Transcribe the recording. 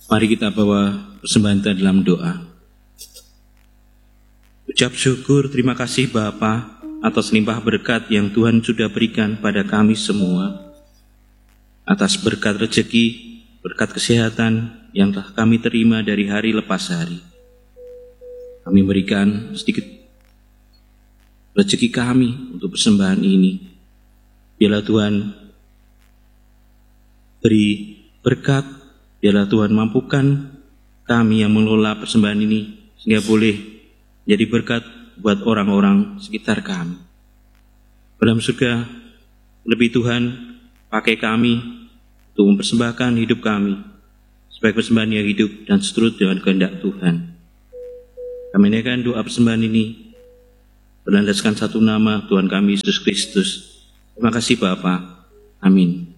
Mari kita bawa persembahan kita dalam doa. Ucap syukur, terima kasih Bapa atas limpah berkat yang Tuhan sudah berikan pada kami semua. Atas berkat rezeki, berkat kesehatan yang telah kami terima dari hari lepas hari. Kami berikan sedikit rezeki kami untuk persembahan ini. Biarlah Tuhan beri berkat, biarlah Tuhan mampukan kami yang mengelola persembahan ini sehingga boleh jadi berkat buat orang-orang sekitar kami. Dalam surga, lebih Tuhan pakai kami untuk mempersembahkan hidup kami sebagai persembahan yang hidup dan seturut dengan kehendak Tuhan. Kami naikkan doa persembahan ini berlandaskan satu nama Tuhan kami Yesus Kristus. Terima kasih Bapa. Amin.